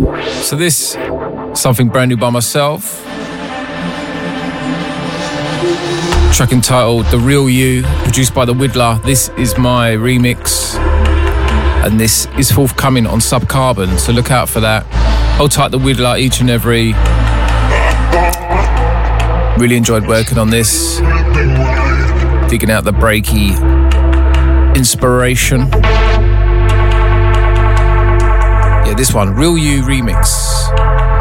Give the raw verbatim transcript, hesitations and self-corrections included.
So this, something brand new by myself. Track entitled The Real You, produced by The Widdler. This is my remix. And this is forthcoming on Subcarbon, so look out for that. Hold tight, The Widdler, each and every. Really enjoyed working on this. Digging out the breaky inspiration. Yeah, this one, Real You remix.